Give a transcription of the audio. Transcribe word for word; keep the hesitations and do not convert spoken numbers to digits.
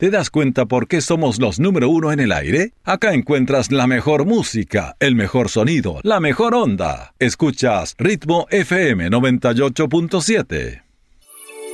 ¿Te das cuenta por qué somos los número uno en el aire? Acá encuentras la mejor música, el mejor sonido, la mejor onda. Escuchas Ritmo F M noventa y ocho punto siete.